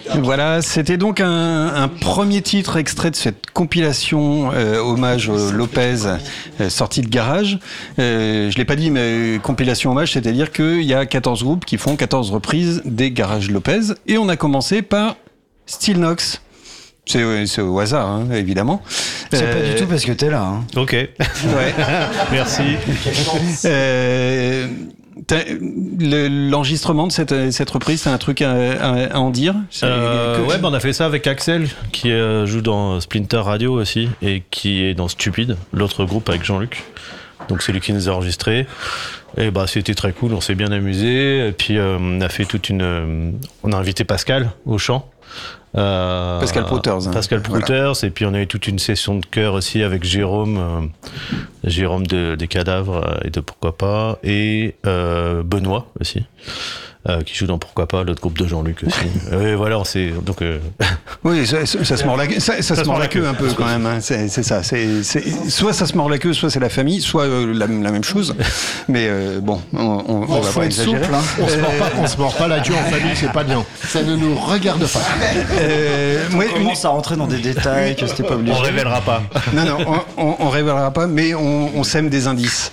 Voilà, c'était donc un premier titre extrait de cette compilation hommage Lopez sortie de Garage. Je l'ai pas dit, mais compilation hommage, c'est-à-dire qu'il y a 14 groupes qui font 14 reprises des Garage Lopez. Et on a commencé par Still Knox. C'est au hasard, hein, évidemment. C'est pas du tout parce que t'es là. Hein. Ok. Ouais. Merci. L'enregistrement de cette reprise, c'est un truc à en dire On a fait ça avec Axel, qui joue dans Splinter Radio aussi, et qui est dans Stupide, l'autre groupe avec Jean-Luc. Donc c'est lui qui nous a enregistré. Et c'était très cool, on s'est bien amusé. Et puis on a fait on a invité Pascal au chant. Pascal Prouters. Pascal Prouters, voilà. Et puis on a eu toute une session de chœur aussi avec Jérôme des Cadavres et de Pourquoi Pas, et Benoît aussi, qui joue dans Pourquoi Pas, l'autre groupe de Jean-Luc aussi. Et voilà, on s'est donc. Oui, ça se mord la queue, ça se mord la queue un peu quand même. Hein. C'est ça. Soit ça se mord la queue, soit c'est la famille, soit la même chose. Mais bon, on va pas exagérer. Souple, hein. On se mord pas la queue en famille, c'est pas bien. Ça ne nous regarde pas. On commence à rentrer dans des détails que c'était pas obligé. On révélera pas. Non, on révélera pas, mais on sème des indices.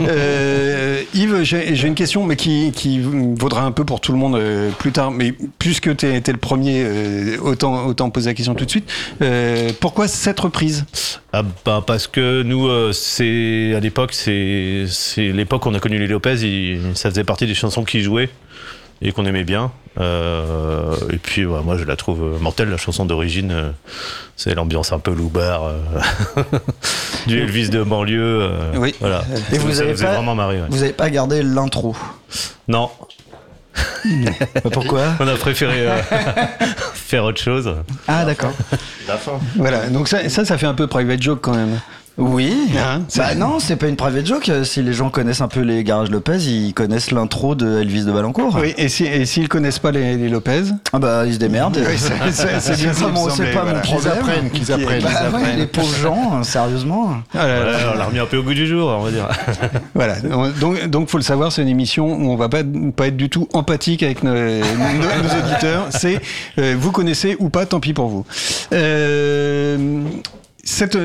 Yves, j'ai une question, mais qui vaudra un peu pour tout le monde plus tard. Mais puisque t'es le premier, autant poser la question tout de suite. Pourquoi cette reprise ? Parce que nous, à l'époque, c'est l'époque où on a connu les Lopez. Ça faisait partie des chansons qu'ils jouaient et qu'on aimait bien. Et puis moi je la trouve mortelle, la chanson d'origine. C'est l'ambiance un peu loupard du Elvis de banlieue. Oui. Voilà. Et vous avez vraiment marré. Ouais. Vous avez pas gardé l'intro ? Non. Pourquoi ? On a préféré faire autre chose. Ah d'accord. La fin. Voilà, donc ça fait un peu private joke quand même. Oui. Hein, non, c'est pas une private joke. Si les gens connaissent un peu les Garages Lopez, ils connaissent l'intro de Elvis de Balancourt. Oui, et s'ils connaissent pas les Lopez, ils se démerdent. Oui, c'est bien ça. C'est pas mon problème. Qu'ils apprennent. Les pauvres gens, sérieusement. On l'a remis un peu au goût du jour, on va dire. Voilà, donc faut le savoir, c'est une émission où on va pas être du tout empathique avec nos auditeurs. C'est vous connaissez ou pas, tant pis pour vous. Cette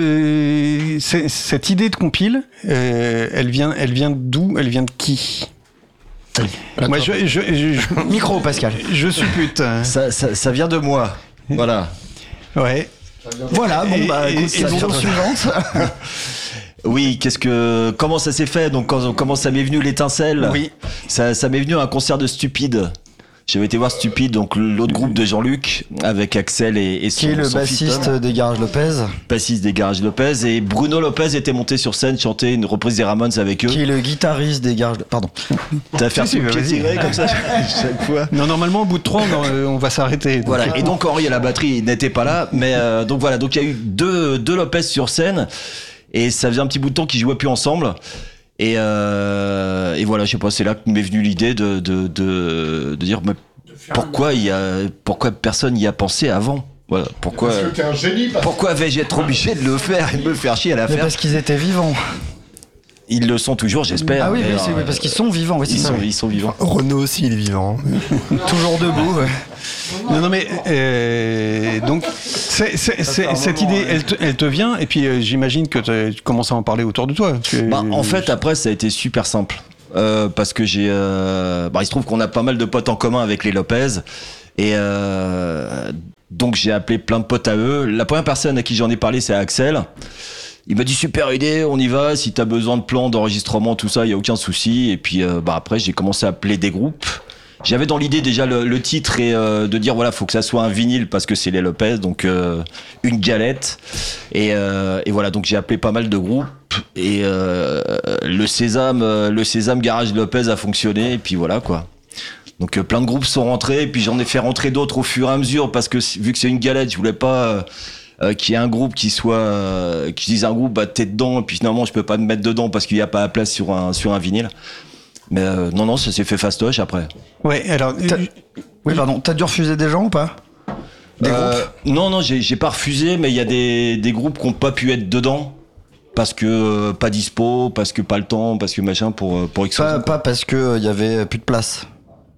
idée de compile, elle vient d'où ? Elle vient de qui ? Moi, Micro, Pascal. Je suppute. Ça vient de moi. Voilà. Ouais. Voilà, question suivante. Oui, comment ça s'est fait ? Donc, comment ça m'est venu l'étincelle ? Oui. Ça m'est venu à un concert de Stupide. J'avais été voir Stupide, donc l'autre groupe de Jean-Luc, avec Axel et son qui est le bassiste des Garages Lopez. Bassiste des Garages Lopez. Et Bruno Lopez était monté sur scène chanter une reprise des Ramones avec eux. Qui est le guitariste des Garages Lopez. Pardon. T'as fait un pied tiré comme ça chaque fois. Non, normalement, au bout de 3, on va s'arrêter. Donc. Voilà. Et donc Henri à la batterie n'était pas là. Mais donc voilà, donc il y a eu deux Lopez sur scène. Et ça faisait un petit bout de temps qu'ils jouaient plus ensemble. Et voilà, je sais pas, c'est là que m'est venue l'idée de dire mais pourquoi personne n'y a pensé avant. Voilà, pourquoi Parce que t'es un génie. Pourquoi vais-je être obligé de le faire et de me faire chier à la faire ? Parce qu'ils étaient vivants. Ils le sont toujours, j'espère. Ah oui, parce qu'ils sont vivants. Oui, ils sont vivants. Renaud aussi, il est vivant. Toujours debout. Ouais. Non, mais donc cette idée, elle te vient, et puis j'imagine que tu commences à en parler autour de toi. En fait, après, ça a été super simple. Parce que il se trouve qu'on a pas mal de potes en commun avec les Lopez. Et donc j'ai appelé plein de potes à eux. La première personne à qui j'en ai parlé, c'est Axel. Il m'a dit super idée, on y va, si t'as besoin de plans, d'enregistrement, tout ça, il y a aucun souci. Et puis après j'ai commencé à appeler des groupes. J'avais dans l'idée déjà le titre et de dire voilà, faut que ça soit un vinyle parce que c'est les Lopez, donc une galette. Et voilà, donc j'ai appelé pas mal de groupes et le Sésame Garage Lopez a fonctionné et puis voilà quoi. Donc plein de groupes sont rentrés et puis j'en ai fait rentrer d'autres au fur et à mesure parce que vu que c'est une galette, je voulais pas qu'il y ait un groupe qui dise un groupe t'es dedans et puis finalement je peux pas me mettre dedans parce qu'il y a pas la place sur un vinyle. Mais non, ça s'est fait fastoche après. Ouais, alors. Oui, pardon. T'as dû refuser des gens ou pas ? Des groupes ? Non, j'ai pas refusé, mais il y a des groupes qui n'ont pas pu être dedans. Parce que pas dispo, parce que pas le temps, parce que machin pour X. Pas parce que y avait plus de place.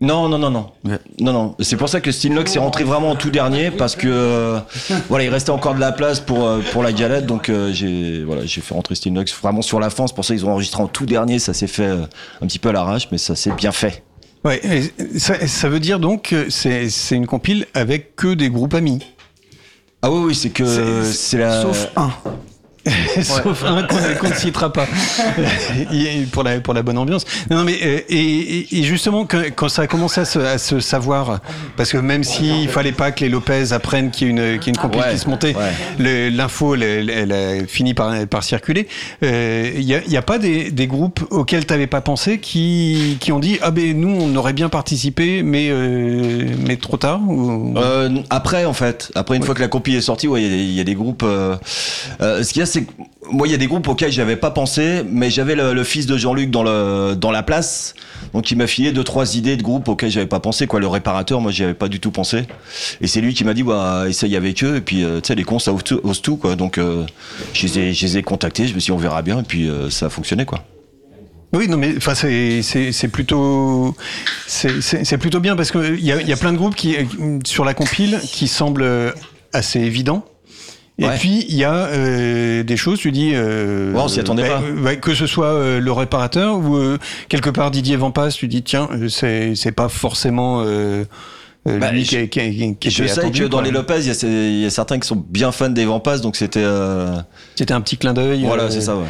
Non. Ouais. Non. C'est pour ça que Stinlock est rentré vraiment en tout dernier parce que voilà, il restait encore de la place pour la galette, donc j'ai fait rentrer Stinlock vraiment sur la fin. C'est pour ça qu'ils ont enregistré en tout dernier. Ça s'est fait un petit peu à l'arrache, mais ça s'est bien fait. Ouais, et ça veut dire donc que c'est une compile avec que des groupes amis. Ah oui, c'est que c'est la. Sauf un. Sauf un qu'on ne citera pas pour la bonne ambiance. Non mais et justement quand ça a commencé à se savoir, parce que même s'il fallait pas que les Lopez apprennent qu'il y a une compil qui se montait, l'info elle a fini par circuler. Il y a pas des groupes auxquels t'avais pas pensé qui ont dit ah ben nous on aurait bien participé mais trop tard ou... Après en fait, une fois que la compil est sortie, il y a des groupes. Ce qu'il y a, c'est que moi il y a des groupes auxquels j'avais pas pensé, mais j'avais le fils de Jean-Luc dans la place, donc il m'a filé 2-3 idées de groupes auxquels j'avais pas pensé, quoi. Le réparateur, moi j'y avais pas du tout pensé, et c'est lui qui m'a dit essaye avec eux, et puis tu sais les cons ça ose tout, quoi. Donc je les ai contactés, je me suis dit on verra bien, et puis ça a fonctionné, quoi. Oui, non, mais enfin c'est plutôt bien parce que il y a plein de groupes qui sur la compile qui semblent assez évidents. Et puis il y a des choses, tu dis, on s'y attendait pas. Que ce soit le réparateur ou quelque part Didier Vampas, tu dis tiens, c'est pas forcément lui qui était je sais attendu, que dans les Lopez, il y a certains qui sont bien fans des Vampas, donc c'était un petit clin d'œil. Voilà, c'est ça, ouais.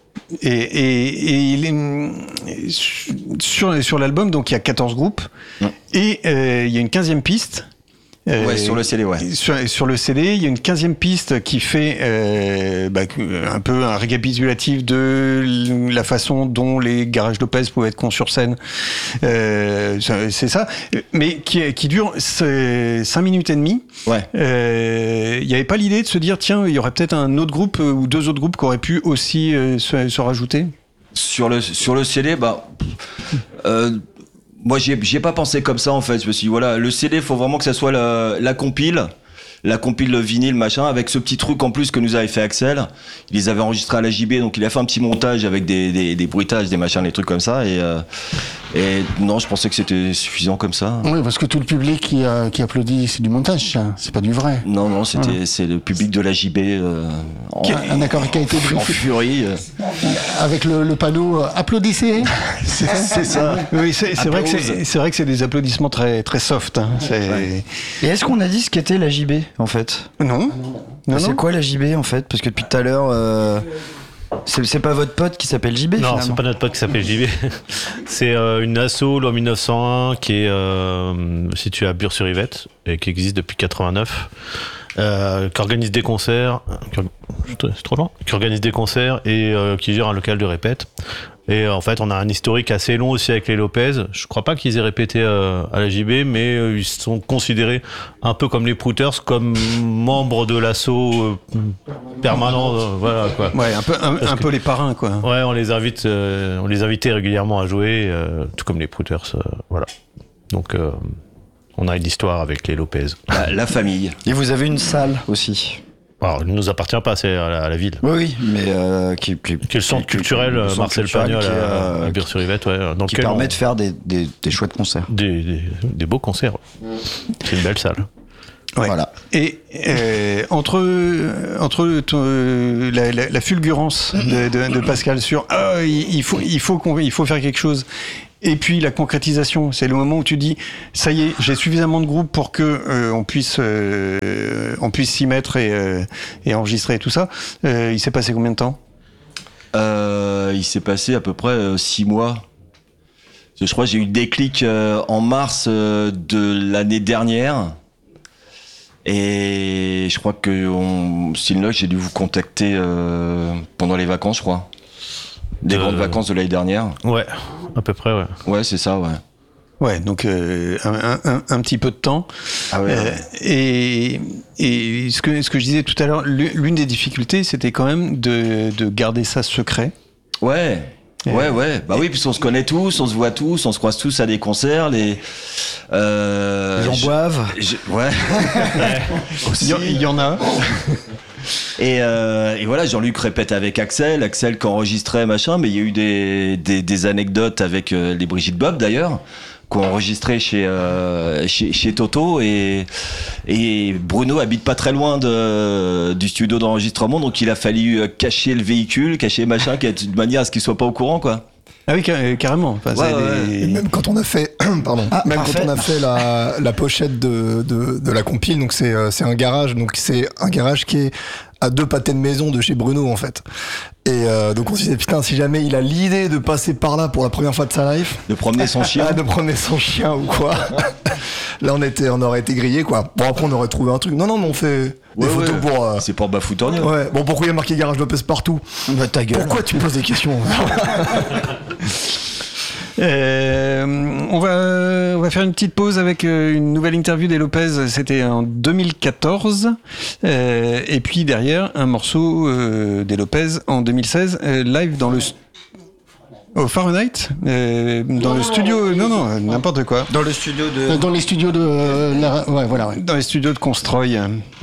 Et sur l'album, donc il y a 14 groupes et il y a une 15e piste. Sur le CD, Sur le CD, il y a une 15e piste qui fait un peu un récapitulatif de la façon dont les Garages Lopez pouvaient être cons sur scène. C'est ça, mais qui dure 5 minutes et demie. Ouais. Il n'y avait pas l'idée de se dire tiens, il y aurait peut-être un autre groupe ou 2 autres groupes qui auraient pu aussi se rajouter. Sur le CD, moi, j'y ai pas pensé comme ça, en fait. Je me suis dit, voilà, le CD, faut vraiment que ça soit la compile le vinyle, machin, avec ce petit truc en plus que nous avait fait Axel. Il les avait enregistrés à la JB, donc il a fait un petit montage avec des bruitages, des machins, des trucs comme ça. Et non, je pensais que c'était suffisant comme ça. Oui, parce que tout le public qui applaudit, c'est du montage, ça. C'est pas du vrai. Non, c'est le public de la JB un accord qui a été en furie. Avec le panneau applaudissez. C'est ça. Oui, c'est vrai que c'est des applaudissements très très soft. Hein. Et est-ce qu'on a dit ce qu'était la JB en fait? Non. C'est quoi la JB en fait? Parce que depuis tout à l'heure. C'est pas votre pote qui s'appelle JB? Non, finalement. c'est pas notre pote qui s'appelle JB. C'est une asso loi 1901 qui est située à Bure-sur-Yvette et qui existe depuis 89. Qui organise des concerts, c'est trop long, qui organise des concerts et qui gère un local de répète. Et en fait, on a un historique assez long aussi avec les Lopez. Je crois pas qu'ils aient répété à la JB, mais ils sont considérés un peu comme les Prouters, comme membres de l'assaut permanent. Voilà quoi. Ouais, un peu les parrains quoi. Ouais, on les invitait régulièrement à jouer, tout comme les Prouters. Voilà. Donc. On a une histoire avec les Lopez. La famille. Et vous avez une salle aussi? Alors, il ne nous appartient pas, c'est à la ville. Oui, mais qui est le centre culturel Marcel Pagnol à Bure-sur-Yvette, qui permet de faire des chouettes concerts. Des beaux concerts. C'est une belle salle. Ouais. Voilà. Et entre la fulgurance de Pascal sur il faut faire quelque chose. Et puis la concrétisation, c'est le moment où tu dis ça y est, j'ai suffisamment de groupes pour que on puisse s'y mettre et enregistrer tout ça. Il s'est passé combien de temps? Il s'est passé à peu près 6 mois. Je crois que j'ai eu le déclic en mars de l'année dernière. Et je crois que Stinlock, j'ai dû vous contacter pendant les vacances, je crois. Des grandes vacances de l'année dernière. Ouais, à peu près, ouais. Ouais, c'est ça, ouais. Ouais, donc un petit peu de temps. Ah ouais. Et ce que je disais tout à l'heure, l'une des difficultés, c'était quand même de garder ça secret. Ouais. Ouais. Bah oui, puisqu'on se connaît tous, on se voit tous, on se croise tous à des concerts. Les gens boivent. Ouais. Il y en a. Et voilà, Jean-Luc répète avec Axel qui enregistrait machin, mais il y a eu des anecdotes avec les Brigitte Bob d'ailleurs, qu'on enregistrait chez Toto et Bruno habite pas très loin du studio d'enregistrement, donc il a fallu cacher le véhicule, cacher machin, de manière à ce qu'il soit pas au courant, quoi. Ah oui, carrément. Enfin, Et même quand on a fait, quand on a fait la pochette de la compile, donc c'est un garage, qui est à 2 pâtés de maison de chez Bruno en fait. Et donc on se disait putain, si jamais il a l'idée de passer par là pour la première fois de sa life, de promener son chien, ou quoi. Là on aurait été grillé quoi. Bon après on aurait trouvé un truc. Non mais on fait des photos pour. C'est pour Bafoutornia. Ouais. Bon pourquoi il y a marqué Garage Lopez partout? Bah, ta gueule. Pourquoi tu poses des questions? On va faire une petite pause avec une nouvelle interview des Lopez. C'était en 2014. Et puis derrière, un morceau des Lopez en 2016, live dans le... Au Fahrenheit dans le studio... Non, n'importe quoi. Dans le studio de... Dans les studios de... Ouais, voilà. Ouais. Dans les studios de Constroy.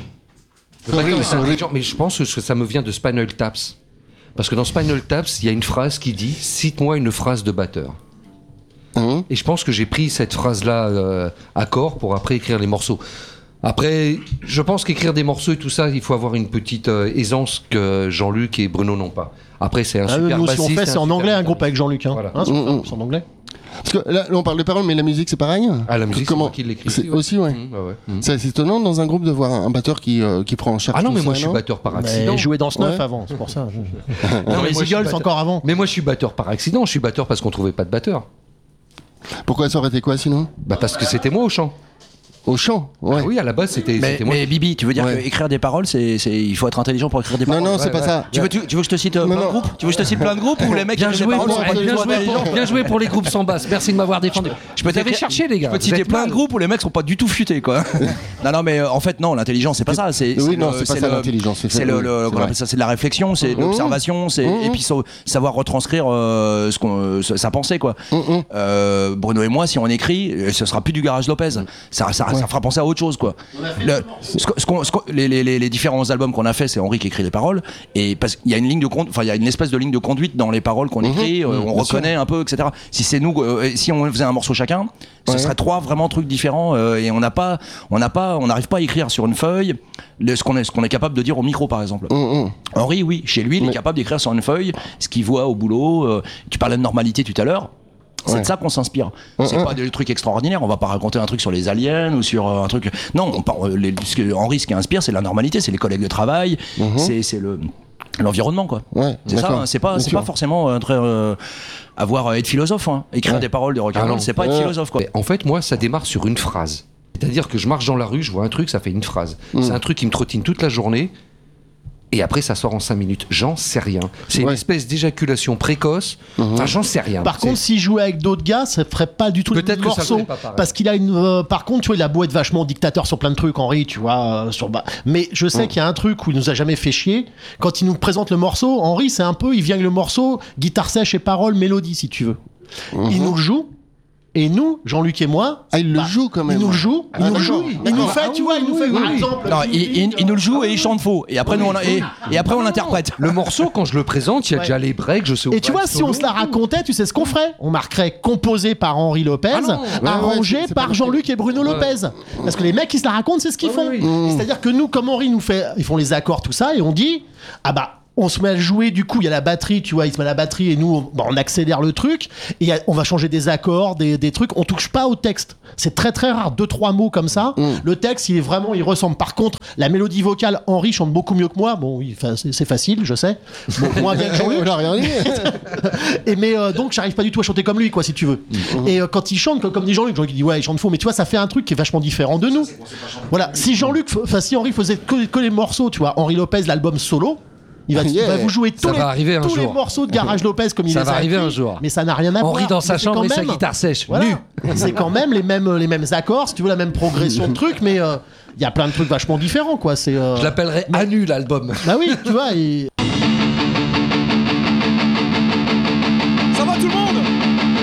Mais je pense que ça me vient de Spinal Taps. Parce que dans Spinal Taps, il y a une phrase qui dit « Cite-moi une phrase de batteur ». Et je pense que j'ai pris cette phrase-là à corps pour après écrire les morceaux. Après, je pense qu'écrire des morceaux et tout ça, il faut avoir une petite aisance que Jean-Luc et Bruno n'ont pas. Après, c'est un super nous, bassiste. Si on fait, c'est en anglais, un groupe avec Jean-Luc. Hein. Voilà. C'est en anglais. Parce que là, on parle de paroles, mais la musique, c'est pareil. Ah, la musique, c'est moi qui l'écris aussi, ouais. C'est étonnant dans un groupe de voir un batteur qui prend en charge. Ah non, mais moi, ça, je suis batteur par accident. J'ai joué dans Snuff avant, c'est pour ça. Non, les Eagles, encore avant. Mais moi, je suis batteur par accident. Je suis batteur parce qu'on trouvait pas de batteur. Pourquoi ça aurait été quoi sinon? Bah parce que c'était moi au chant. Au chant, ouais. Ah oui, à la base, c'était moi. Mais Bibi, tu veux dire qu'écrire des paroles, il faut être intelligent pour écrire des paroles? Non, c'est pas ça. Tu veux que je te cite plein de groupes? Tu veux que je te cite plein de groupes ou les mecs bien qui écrivent joué, des paroles bien joué pour les groupes sans basse. Merci de m'avoir défendu. Je peux t'aller chercher, les gars. Je peux te citer plein de groupes où les mecs sont pas du tout futés, quoi. Non, mais en fait, non, l'intelligence, c'est pas ça. C'est pas ça l'intelligence. C'est c'est de la réflexion, c'est de l'observation, et puis savoir retranscrire sa pensée, quoi. Bruno et moi, si on écrit, ce sera plus du Garage Lopez. Ça fera penser à autre chose, quoi. Les différents albums qu'on a fait, c'est Henri qui écrit les paroles, et parce qu'il y a une ligne de il y a une espèce de ligne de conduite dans les paroles qu'on écrit, on reconnaît un peu, etc. Si c'est nous, si on faisait un morceau chacun, ce serait 3 vraiment trucs différents, et on n'arrive pas à écrire sur une feuille ce qu'on est capable de dire au micro, par exemple. Henri, oui, chez lui, il est capable d'écrire sur une feuille ce qu'il voit au boulot. Tu parlais de normalité tout à l'heure. C'est de ça qu'on s'inspire. C'est pas des trucs extraordinaires. On va pas raconter un truc sur les aliens ou sur un truc. Non, Henri, ce qui inspire, c'est la normalité, c'est les collègues de travail, c'est l'environnement, quoi. C'est ça. C'est pas forcément être philosophe. Hein. Écrire des paroles de rock'n'roll, c'est pas être philosophe, quoi. En fait, moi, ça démarre sur une phrase. C'est-à-dire que je marche dans la rue, je vois un truc, ça fait une phrase. C'est un truc qui me trottine toute la journée. Et après, ça sort en 5 minutes. J'en sais rien. C'est une espèce d'éjaculation précoce. Enfin, j'en sais rien. Par contre, s'il jouait avec d'autres gars, ça ferait pas du tout le même morceau. Parce qu'il a une. Par contre, tu vois, il a beau être vachement dictateur sur plein de trucs, Henri, tu vois. Mais je sais qu'il y a un truc où il nous a jamais fait chier. Quand il nous présente le morceau, Henri, c'est un peu. Il vient avec le morceau, guitare sèche et paroles, mélodie, si tu veux. Il nous le joue. Et nous, Jean-Luc et moi... Ah, il le joue quand même. Il nous le joue. Il nous fait, tu vois, il nous fait par exemple... Non, il nous le joue et il chante faux. Et après, on l'interprète. Le morceau, quand je le présente, il y a déjà les breaks, je sais où. Et tu vois, si on se la racontait, tu sais ce qu'on ferait? On marquerait composé par Henri Lopez, arrangé par Jean-Luc et Bruno Lopez. Parce que les mecs qui se la racontent, c'est ce qu'ils font. C'est-à-dire que nous, comme Henri nous fait... Ils font les accords, tout ça, et on dit... Ah bah... On se met à jouer, du coup, il y a la batterie, tu vois, il se met à la batterie et nous, on accélère le truc et on va changer des accords, des trucs. On touche pas au texte. C'est très très rare, 2-3 mots comme ça. Le texte, il ressemble. Par contre, la mélodie vocale, Henri chante beaucoup mieux que moi. Bon, oui, c'est facile, je sais. Bon, moins bien que Jean-Luc. Mais donc, j'arrive pas du tout à chanter comme lui, quoi, si tu veux. Et quand il chante, comme dit Jean-Luc, Jean-Luc dit ouais, il chante faux, mais tu vois, ça fait un truc qui est vachement différent de nous. Voilà. Si Henri faisait que les morceaux, tu vois, Henri Lopez, l'album solo. Il va vous jouer tous les morceaux de Garage Lopez comme il les a. Ça va arriver un jour. Mais ça n'a rien à voir. Henri dans sa chambre et sa guitare sèche. Voilà. C'est quand même les mêmes accords, si tu veux, la même progression de trucs, mais il y a plein de trucs vachement différents, quoi. Je l'appellerais Anu, l'album. Bah oui, tu vois.